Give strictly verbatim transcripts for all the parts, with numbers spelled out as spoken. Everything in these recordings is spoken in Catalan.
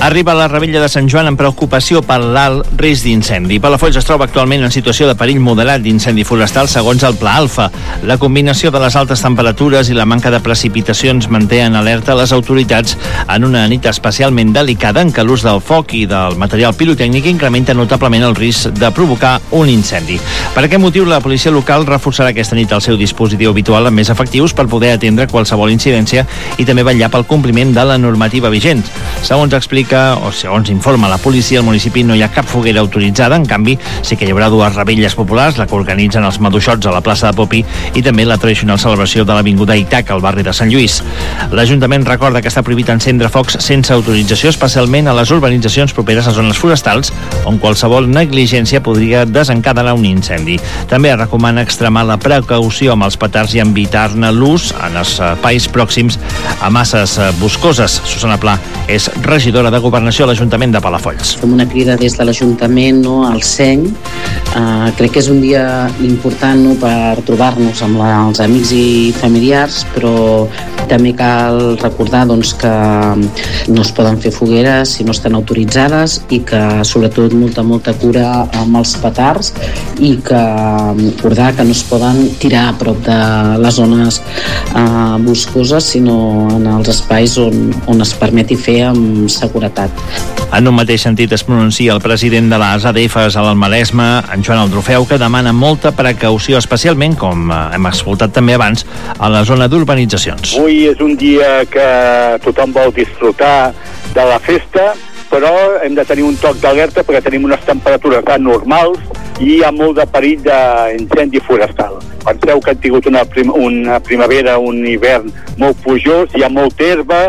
Arriba la Revetlla de Sant Joan amb preocupació per l'alt risc d'incendi. Palafolls es troba actualment en situació de perill moderat d'incendi forestal segons el Pla Alfa. La combinació de les altes temperatures i la manca de precipitacions manté en alerta les autoritats en una nit especialment delicada en què l'ús del foc i del material pirotècnic incrementa notablement el risc de provocar un incendi. Per aquest motiu, la policia local reforçarà aquesta nit el seu dispositiu habitual amb més efectius per poder atendre qualsevol incidència i també vetllar pel compliment de la normativa vigent. Segons explica o segons informa la policia, al municipi no hi ha cap foguera autoritzada. En canvi, sí que hi haurà dues revetlles populars, la que organitzen els maduixots a la plaça de Popi i també la tradicional celebració de l'avinguda Itaca, al barri de Sant Lluís. L'Ajuntament recorda que està prohibit encendre focs sense autorització, especialment a les urbanitzacions properes a zones forestals, on qualsevol negligència podria desencadenar un incendi. També es recomana extremar la precaució amb els petards i evitar-ne l'ús en els espais pròxims a masses boscoses. Susana Pla és regidora de Governació a l'Ajuntament de Palafolls. Fem una crida des de l'Ajuntament, no, al seny. Uh, crec que és un dia important, no, per trobar-nos amb la, els amics i familiars, però també cal recordar, doncs, que no es poden fer fogueres si no estan autoritzades i que sobretot molta, molta cura amb els petards i que recordar que no es poden tirar a prop de les zones uh, boscoses, sinó en els espais on, on es permeti fer amb seguretat. En un mateix sentit es pronuncia el president de les A D Fs a l'Almalesme, en Joan Aldrofeu, que demana molta precaució, especialment, com hem escoltat també abans, a la zona d'urbanitzacions. Avui és un dia que tothom vol disfrutar de la festa, però hem de tenir un toc d'alerta perquè tenim unes temperatures anormals i hi ha molt de perill d'incendi forestal. Penseu que han tingut una, prim una primavera, un hivern molt plujós, hi ha molta herba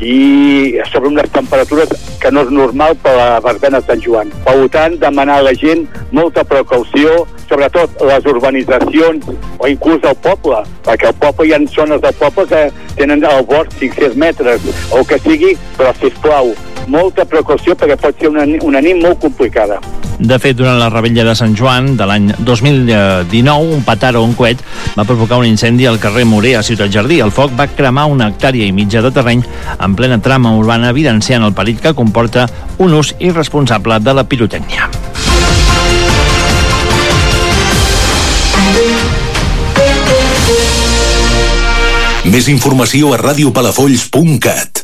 i sobre unes temperatures que no és normal per la verbena de Sant Joan. Per tant, demanar a la gent molta precaució, sobretot les urbanitzacions o inclús el poble, perquè al poble hi ha zones del poble que tenen al bord cinc-cents metres o que sigui, però sisplau, molta precaució perquè pot ser una, una nit molt complicada. De fet, durant la Revetlla de Sant Joan de l'any dos mil dinou, un petar o un coet va provocar un incendi al carrer Morer, a Ciutat Jardí. El foc va cremar una hectàrea i mitja de terreny en plena trama urbana, evidenciant el perill que comporta un ús irresponsable de la pirotècnia. Més informació a radiopalafolls punt cat.